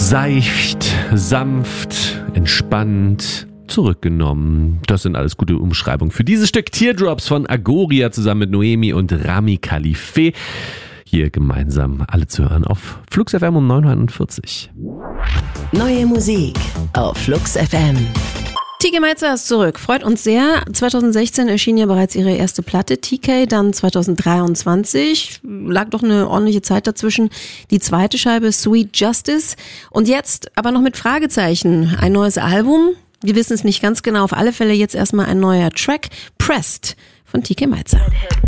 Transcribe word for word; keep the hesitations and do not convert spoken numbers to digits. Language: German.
Seicht, sanft, entspannt, zurückgenommen. Das sind alles gute Umschreibungen für dieses Stück Teardrops von Agoria zusammen mit Noemi und Rami Khalife. Hier gemeinsam alle zu hören auf Flux F M um neun Uhr einundvierzig. Neue Musik auf Flux F M. T K Maitza ist zurück, freut uns sehr. zwanzig sechzehn erschien ja bereits ihre erste Platte, T K, dann zwanzig dreiundzwanzig, lag doch eine ordentliche Zeit dazwischen, die zweite Scheibe Sweet Justice und jetzt aber noch mit Fragezeichen, ein neues Album, wir wissen es nicht ganz genau, auf alle Fälle jetzt erstmal ein neuer Track, Pressed von T K Maitza.